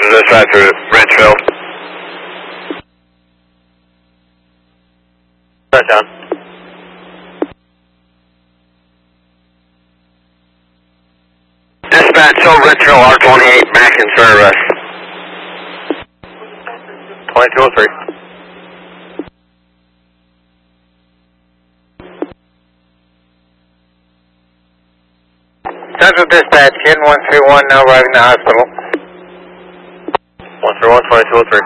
Central Dispatch to Ranchville. Touchdown. Dispatch, show Richville R28, Mac in service. 2203. Central Dispatch, Ken 131, now arriving to the hospital. 131, 2203.